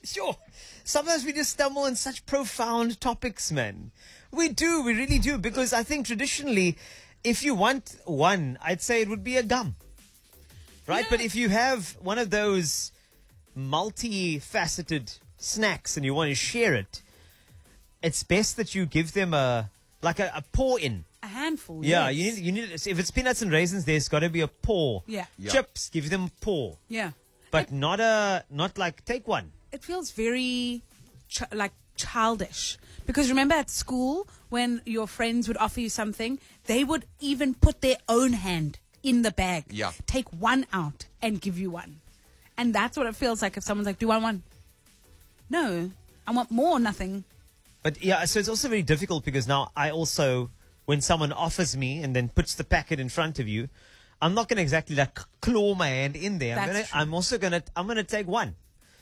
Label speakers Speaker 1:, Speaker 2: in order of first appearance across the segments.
Speaker 1: Sure. Sometimes we just stumble on such profound topics, man. We really do, because I think traditionally, if you want one, I'd say it would be a gum. Right? But if you have one of those multifaceted snacks and you want to share it, it's best that you give them a pour in.
Speaker 2: A handful.
Speaker 1: Yeah,
Speaker 2: yes.
Speaker 1: you need if it's peanuts and raisins, there's got to be a pour.
Speaker 2: Yeah.
Speaker 1: Chips, give them a pour.
Speaker 2: Yeah.
Speaker 1: But not like take one.
Speaker 2: It feels very childish, because remember at school when your friends would offer you something, they would even put their own hand in the bag.
Speaker 3: Yeah.
Speaker 2: Take one out and give you one. And that's what it feels like if someone's like, do you want one? No, I want more, nothing.
Speaker 1: But yeah, so it's also very difficult because now I also, when someone offers me and then puts the packet in front of you, I'm not going to exactly claw my hand in there. I'm going to take one.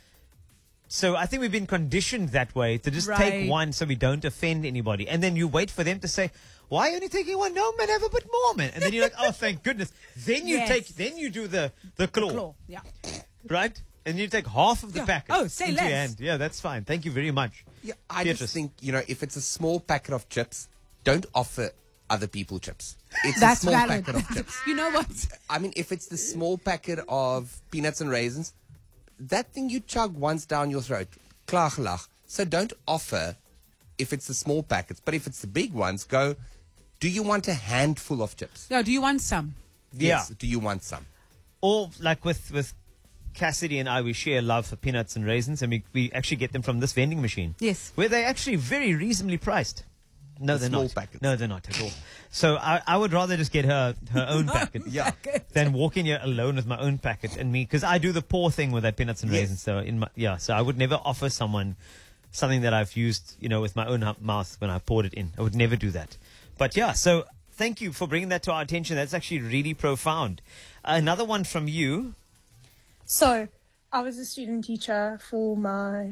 Speaker 1: So I think we've been conditioned that way to just take one so we don't offend anybody. And then you wait for them to say, why are you only taking one? No, man, have a bit more, man. And then you're like, oh, thank goodness. Then you you do the claw.
Speaker 2: Yeah.
Speaker 1: Right? And you take half of the packet.
Speaker 2: Oh, say
Speaker 1: into
Speaker 2: less.
Speaker 1: your hand. Yeah, that's fine. Thank you very much.
Speaker 3: Yeah, I just think, if it's a small packet of chips, don't offer other people chips. It's
Speaker 2: That's
Speaker 3: a small
Speaker 2: valid.
Speaker 3: packet of chips.
Speaker 2: You know what?
Speaker 3: I mean, if it's the small packet of peanuts and raisins, that thing you chug once down your throat. Klaar gelag. So don't offer if it's the small packets. But if it's the big ones, go, do you want a handful of chips?
Speaker 2: No, do you want some?
Speaker 3: Yes. Do you want some?
Speaker 1: Or like with Cassidy and I, we share love for peanuts and raisins, and we actually get them from this vending machine.
Speaker 2: Yes.
Speaker 1: Where they're actually very reasonably priced. No, they're
Speaker 3: small
Speaker 1: not.
Speaker 3: packets.
Speaker 1: No, they're not at all. So I would rather just get her own packet.
Speaker 3: Yeah.
Speaker 1: Than walk in here alone with my own packet and me, because I do the poor thing with that peanuts and raisins. So so I would never offer someone something that I've used, with my own mouth when I poured it in. I would never do that. But yeah, so thank you for bringing that to our attention. That's actually really profound. Another one from you.
Speaker 4: So, I was a student teacher for my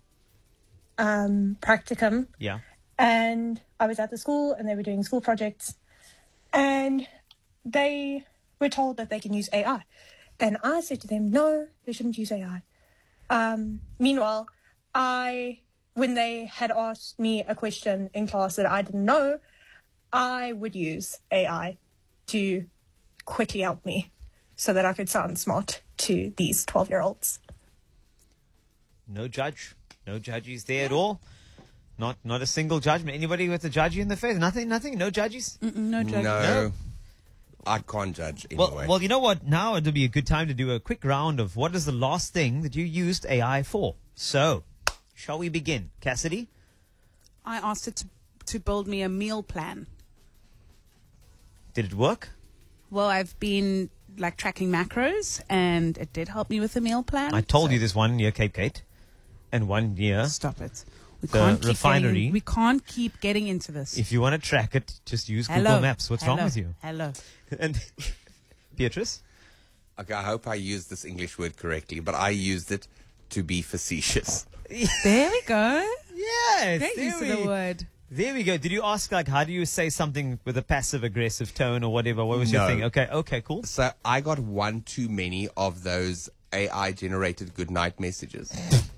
Speaker 4: practicum.
Speaker 1: Yeah.
Speaker 4: And I was at the school and they were doing school projects. And they were told that they can use AI. And I said to them, no, they shouldn't use AI. Meanwhile, when they had asked me a question in class that I didn't know, I would use AI to quickly help me so that I could sound smart to these 12-year-olds.
Speaker 1: No judge. No judges there at all. Not a single judgment. Anybody with a judgy in the face? Nothing? No judges?
Speaker 2: No judgment.
Speaker 3: No. I can't judge anyway.
Speaker 1: Well, you know what? Now it'll be a good time to do a quick round of what is the last thing that you used AI for. So, shall we begin? Cassidy?
Speaker 2: I asked it to build me a meal plan.
Speaker 1: Did it work?
Speaker 2: Well, I've been tracking macros, and it did help me with the meal plan.
Speaker 1: I told you this one near Cape Gate and one near
Speaker 2: Stop it.
Speaker 1: the refinery.
Speaker 2: We can't keep getting into this.
Speaker 1: If you want to track it, just use
Speaker 2: Hello.
Speaker 1: Google Maps. What's wrong
Speaker 2: Hello.
Speaker 1: with you?
Speaker 2: Hello.
Speaker 1: And Beatrice?
Speaker 3: Okay, I hope I used this English word correctly, but I used it to be facetious.
Speaker 2: There we go.
Speaker 1: Yes.
Speaker 2: Great use of the word.
Speaker 1: There we go. Did you ask, how do you say something with a passive-aggressive tone or whatever? What was your
Speaker 3: No.
Speaker 1: thing? Okay, cool.
Speaker 3: So I got one too many of those AI-generated goodnight messages.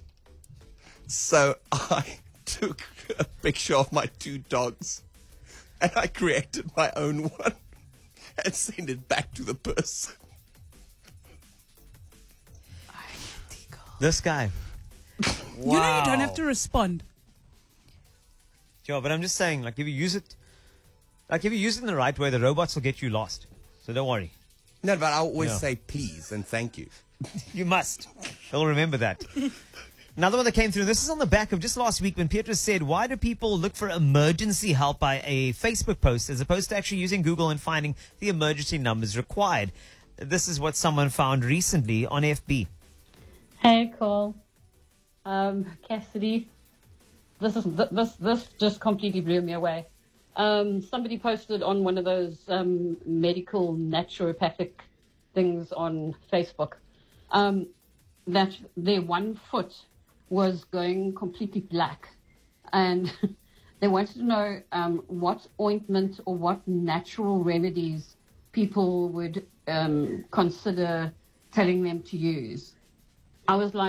Speaker 3: So I took a picture of my two dogs and I created my own one and sent it back to the person.
Speaker 1: This guy.
Speaker 2: You know you don't have to respond.
Speaker 1: Sure, but I'm just saying, if you use it, in the right way, the robots will get you lost. So don't worry.
Speaker 3: No, but I always
Speaker 1: Yeah.
Speaker 3: say please and thank you.
Speaker 1: You must. They'll remember that. Another one that came through, this is on the back of just last week when Beatrice said, why do people look for emergency help by a Facebook post as opposed to actually using Google and finding the emergency numbers required? This is what someone found recently on FB.
Speaker 5: Hey, Cole. Cassidy. This just completely blew me away. Somebody posted on one of those medical naturopathic things on Facebook that their one foot was going completely black, and they wanted to know what ointment or what natural remedies people would consider telling them to use. I was like,